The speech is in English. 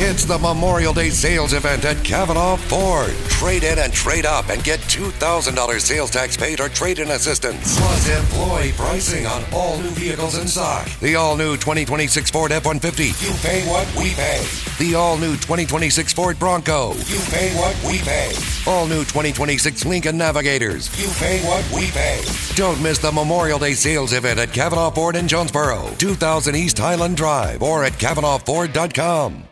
It's the Memorial Day sales event at Cavanaugh Ford. Trade in and trade up and get $2,000 sales tax paid or trade-in assistance. Plus employee pricing on all new vehicles in stock. The all-new 2026 Ford F-150. You pay what we pay. The all-new 2026 Ford Bronco. You pay what we pay. All-new 2026 Lincoln Navigators. You pay what we pay. Don't miss the Memorial Day sales event at Cavanaugh Ford in Jonesboro, 2000 East Highland Drive, or at CavanaughFord.com.